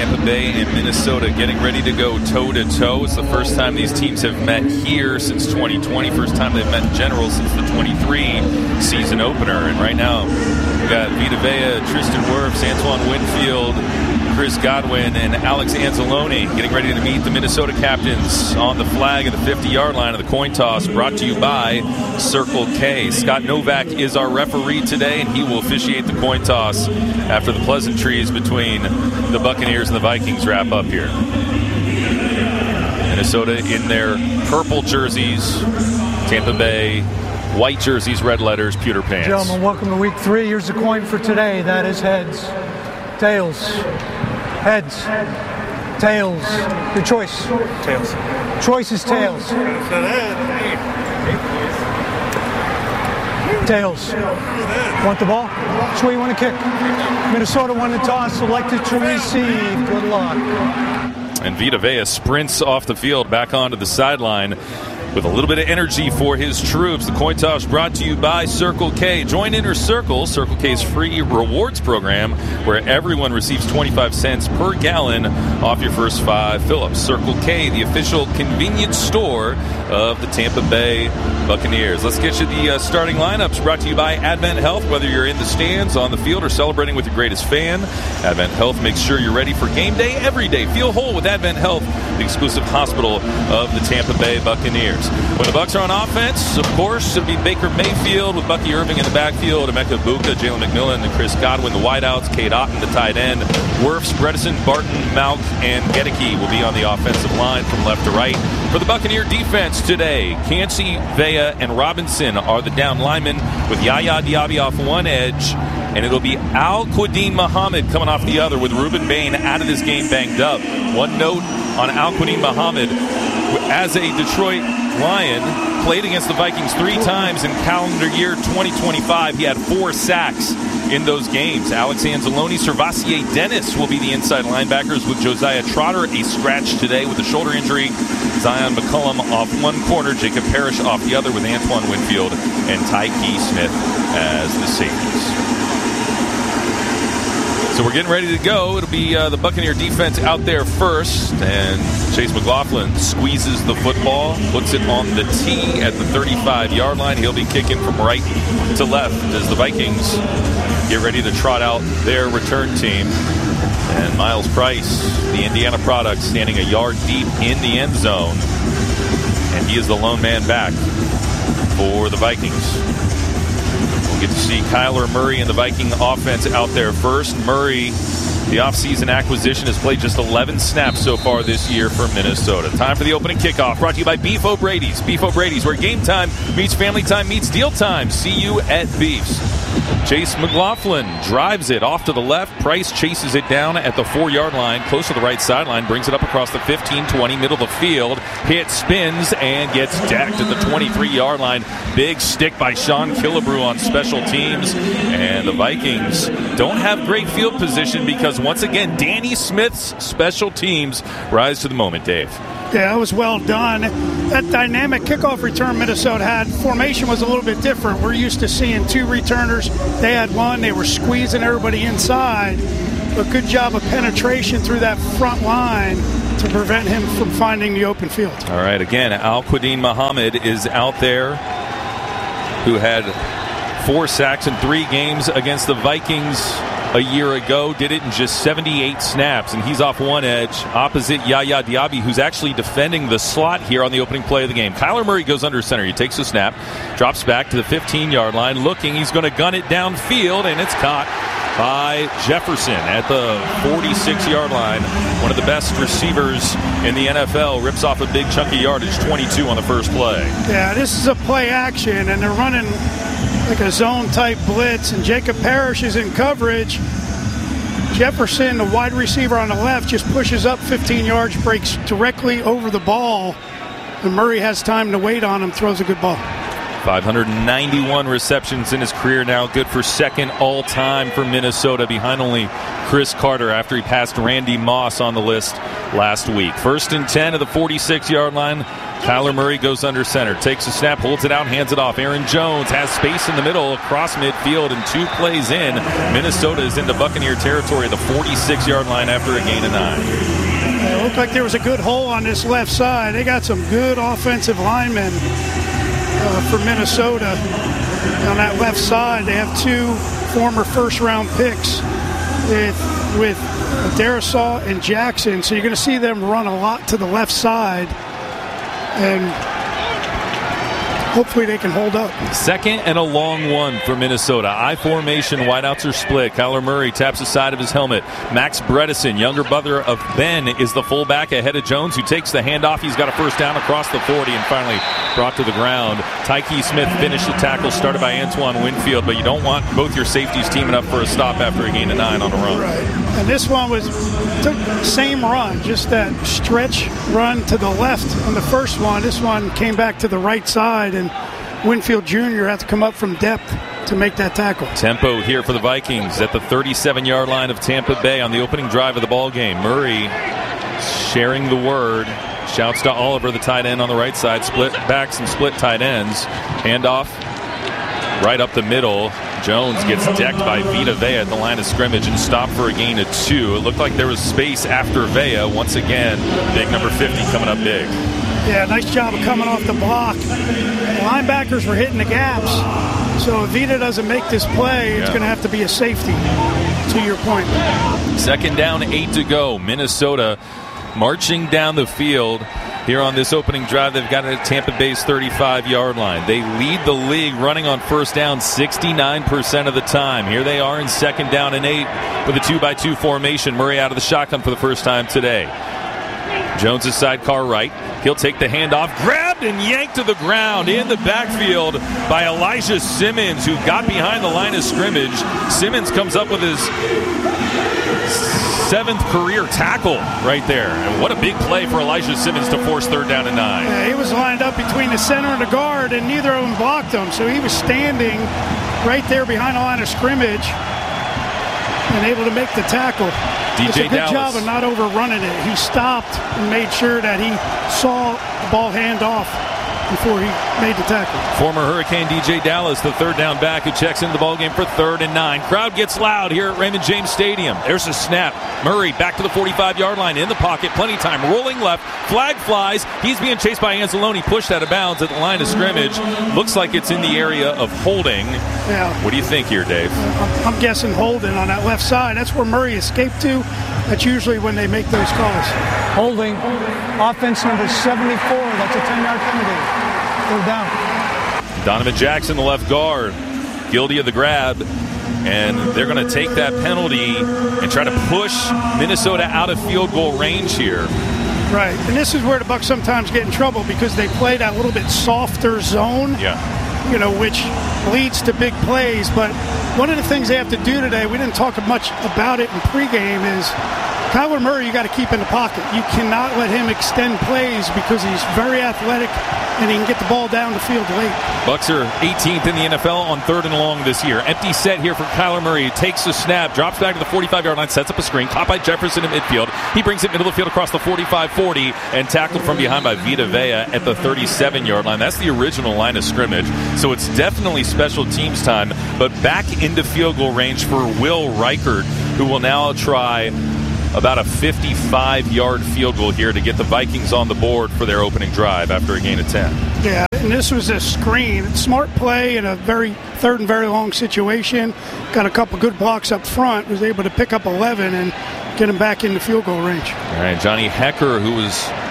Tampa Bay and Minnesota getting ready to go toe-to-toe. It's the first time these teams have met here since 2020. First time they've met in general since the 23 season opener. And right now, we've got Vita Vea, Tristan Wirfs, Antoine Winfield, Chris Godwin, and Alex Anzalone getting ready to meet the Minnesota captains on the flag at the 50-yard line of the coin toss, brought to you by Circle K. Scott Novak is our referee today, and he will officiate the coin toss after the pleasantries between the Buccaneers and the Vikings wrap up here. Minnesota in their purple jerseys, Tampa Bay white jerseys, red letters, pewter pants. Gentlemen, welcome to week 3. Here's the coin for today. That is heads, tails, heads, tails. Your choice. Tails. Choice is tails. Tails. Want the ball? Which way you want to kick? Minnesota won the toss, selected to receive. Good luck. And Vita Vea sprints off the field back onto the sideline with a little bit of energy for his troops. The coin toss brought to you by Circle K. Join Inner Circle, Circle K's free rewards program, where everyone receives 25 cents per gallon off your first 5 fill-ups. Circle K, the official convenience store of the Tampa Bay Buccaneers. Let's get you the starting lineups, brought to you by Advent Health. Whether you're in the stands, on the field, or celebrating with your greatest fan, Advent Health makes sure you're ready for game day every day. Feel whole with Advent Health, the exclusive hospital of the Tampa Bay Buccaneers. When the Bucs are on offense, of course, it'll be Baker Mayfield with Bucky Irving in the backfield, Emeka Egbuka, Jalen McMillan, and Chris Godwin, the wideouts, Cade Otton, the tight end, Wirfs, Bredesen, Barton, Malk, and Gedeke will be on the offensive line from left to right. For the Buccaneer defense today, Cansey, Vea, and Robinson are the down linemen, with Yaya Diaby off one edge, and it'll be Al-Quadin Muhammad coming off the other, with Ruben Bain out of this game banged up. One note on Al-Quadin Muhammad: as a Detroit Lion, played against the Vikings 3 times in calendar year 2025. He had 4 sacks in those games. Alex Anzalone, Servassier Dennis will be the inside linebackers, with Josiah Trotter a scratch today with a shoulder injury. Zion McCullum off one corner, Jacob Parrish off the other, with Antoine Winfield and Tyke Smith as the safeties. So we're getting ready to go. It'll be the Buccaneer defense out there first, and Chase McLaughlin squeezes the football, puts it on the tee at the 35-yard line. He'll be kicking from right to left as the Vikings get ready to trot out their return team. And Miles Price, the Indiana product, standing a yard deep in the end zone, and he is the lone man back for the Vikings. We'll get to see Kyler Murray and the Viking offense out there first. Murray, the offseason acquisition, has played just 11 snaps so far this year for Minnesota. Time for the opening kickoff, brought to you by Beef O'Brady's. Beef O'Brady's, where game time meets family time meets deal time. See you at Beef's. Chase McLaughlin drives it off to the left. Price chases it down at the 4-yard line, close to the right sideline, brings it up across the 15-20, middle of the field, hits, spins, and gets decked at the 23-yard line. Big stick by Sean Killebrew on special teams. And the Vikings don't have great field position because, once again, Danny Smith's special teams rise to the moment. Dave. Yeah, it was well done. That dynamic kickoff return Minnesota had, formation was a little bit different. We're used to seeing 2 returners. They had 1. They were squeezing everybody inside. But good job of penetration through that front line to prevent him from finding the open field. All right, again, Al-Quadin Muhammad is out there, who had 4 sacks in 3 games against the Vikings a year ago. Did it in just 78 snaps, and he's off one edge opposite Yaya Diaby, who's actually defending the slot here on the opening play of the game. Kyler Murray goes under center. He takes a snap, drops back to the 15-yard line, looking. He's going to gun it downfield, and it's caught by Jefferson at the 46-yard line. One of the best receivers in the NFL rips off a big chunk of yardage, 22 on the first play. Yeah, this is a play action, and they're running like a zone-type blitz, and Jacob Parrish is in coverage. Jefferson, the wide receiver on the left, just pushes up 15 yards, breaks directly over the ball, and Murray has time to wait on him, throws a good ball. 591 receptions in his career now, good for second all-time for Minnesota, behind only Chris Carter after he passed Randy Moss on the list last week. 1st and 10 of the 46-yard line. Kyler Murray goes under center, takes a snap, holds it out, hands it off. Aaron Jones has space in the middle across midfield, and 2 plays in, Minnesota is into Buccaneer territory at the 46-yard line after a gain of 9. It looked like there was a good hole on this left side. They got some good offensive linemen for Minnesota. On that left side, they have 2 former first-round picks with Darrisaw and Jackson. So you're going to see them run a lot to the left side. And hopefully they can hold up. 2nd and a long one for Minnesota. I formation, wideouts are split. Kyler Murray taps the side of his helmet. Max Bredesen, younger brother of Ben, is the fullback ahead of Jones, who takes the handoff. He's got a first down across the 40 and finally brought to the ground. Tyke Smith finished the tackle started by Antoine Winfield, but you don't want both your safeties teaming up for a stop after a gain of 9 on a run. Right. And this one was same run, just that stretch run to the left on the first one. This one came back to the right side, and Winfield Jr. had to come up from depth to make that tackle. Tempo here for the Vikings at the 37-yard line of Tampa Bay on the opening drive of the ball game. Murray sharing the word. Shouts to Oliver, the tight end on the right side. Split backs and split tight ends. Handoff right up the middle. Jones gets decked by Vita Vea at the line of scrimmage and stopped for a gain of 2. It looked like there was space after Vea. Once again, big number 50 coming up big. Yeah, nice job of coming off the block. The linebackers were hitting the gaps. So if Vita doesn't make this play, it's going to have to be a safety, to your point. 2nd down, 8 to go. Minnesota marching down the field here on this opening drive. They've got it at Tampa Bay's 35-yard line. They lead the league running on first down 69% of the time. Here they are in 2nd down and 8 with a 2-by-2 formation. Murray out of the shotgun for the first time today. Jones' sidecar right. He'll take the handoff, grabbed and yanked to the ground in the backfield by Elijah Simmons, who got behind the line of scrimmage. Simmons comes up with his 7th career tackle right there. And what a big play for Elijah Simmons to force 3rd down and 9. Yeah, he was lined up between the center and the guard, and neither of them blocked him. So he was standing right there behind the line of scrimmage and able to make the tackle. It's a good job of not overrunning it. He stopped and made sure that he saw the ball hand off before he made the tackle. Former Hurricane DJ Dallas, the 3rd down back, who checks into the ballgame for 3rd and 9. Crowd gets loud here at Raymond James Stadium. There's a snap. Murray back to the 45-yard line, in the pocket, plenty of time, rolling left, flag flies. He's being chased by Anzalone, pushed out of bounds at the line of scrimmage. Looks like it's in the area of holding. Yeah. What do you think here, Dave? I'm guessing holding on that left side. That's where Murray escaped to. That's usually when they make those calls. Holding. Offense number 74. That's a 10-yard penalty. Go down. Donovan Jackson, the left guard, guilty of the grab. And they're going to take that penalty and try to push Minnesota out of field goal range here. Right. And this is where the Bucs sometimes get in trouble because they play that little bit softer zone. Yeah. Which leads to big plays. But one of the things they have to do today, we didn't talk much about it in pregame, is Kyler Murray you got to keep in the pocket. You cannot let him extend plays because he's very athletic and he can get the ball down the field late. Bucs are 18th in the NFL on 3rd and long this year. Empty set here for Kyler Murray. He takes the snap, drops back to the 45-yard line, sets up a screen, caught by Jefferson in midfield. He brings it middle of the field across the 45-40 and tackled from behind by Vita Vea at the 37-yard line. That's the original line of scrimmage. So it's definitely special teams time, but back into field goal range for Will Reichert, who will now try about a 55-yard field goal here to get the Vikings on the board for their opening drive after a gain of 10. Yeah, and this was a screen. Smart play in a very 3rd and very long situation. Got a couple good blocks up front. Was able to pick up 11 and get him back into field goal range. All right, Johnny Hekker, who was